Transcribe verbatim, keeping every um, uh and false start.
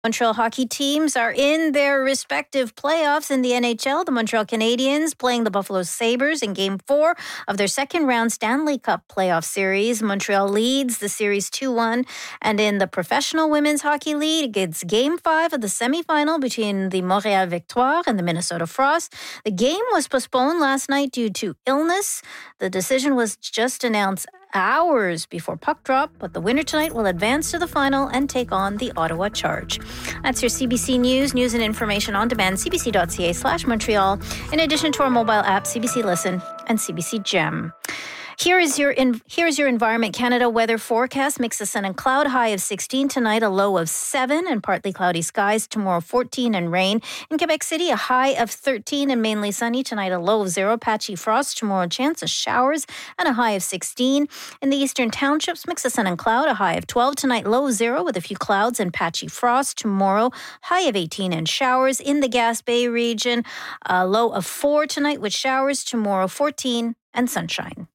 Montreal hockey teams are in their respective playoffs in the N H L. The Montreal Canadiens playing the Buffalo Sabres in Game four of their second-round Stanley Cup playoff series. Montreal leads the series two one. And in the Professional Women's Hockey League, it's Game five of the semifinal between the Montreal Victoire and the Minnesota Frost. The game was postponed last night due to illness. The decision was just announced hours before puck drop, but the winner tonight will advance to the final and take on the Ottawa Charge. That's your C B C News, news and information on demand, cbc.ca slash Montreal, in addition to our mobile app, C B C Listen and C B C Gem. Here is your in, here's your Environment Canada weather forecast. Mix of sun and cloud, high of sixteen tonight, a low of seven, and partly cloudy skies. Tomorrow, fourteen and rain. In Quebec City, a high of thirteen and mainly sunny. Tonight, a low of zero, patchy frost. Tomorrow, chance of showers and a high of sixteen. In the eastern townships, mix of sun and cloud, a high of twelve. Tonight, low of zero with a few clouds and patchy frost. Tomorrow, high of eighteen and showers. In the Gaspé region, a low of four tonight with showers. Tomorrow, fourteen and sunshine.